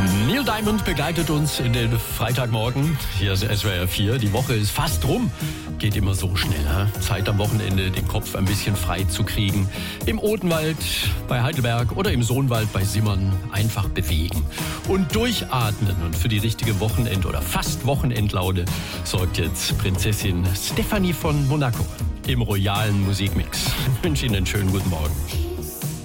Neil Diamond begleitet uns in den Freitagmorgen. Hier ist SWR 4. Die Woche ist fast rum. Geht immer so schnell. Zeit am Wochenende, den Kopf ein bisschen frei zu kriegen. Im Odenwald bei Heidelberg oder im Sohnwald bei Simmern einfach bewegen. Und durchatmen. Und für die richtige Wochenend- oder fast Wochenendlaune sorgt jetzt Prinzessin Stephanie von Monaco im royalen Musikmix. Ich wünsche Ihnen einen schönen guten Morgen.